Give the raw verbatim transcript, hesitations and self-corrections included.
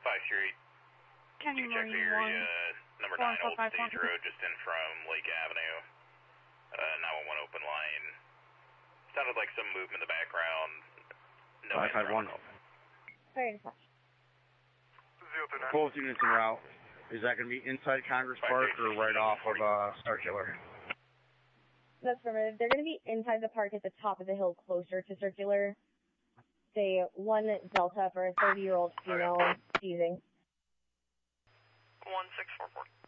five three. Can You you can check the Marine area, one? number Four, nine four, Old five, Stage one. Road, just in from Lake Avenue. Uh, nine one one open line. Sounded like some movement in the background. No five five one. Sorry, dispatch. Both units en route. Is that going to be inside Congress Park or right off of uh, Circular? That's affirmative. They're going to be inside the park at the top of the hill closer to Circular. Say one Delta for a thirty-year-old female seizing. one six four four.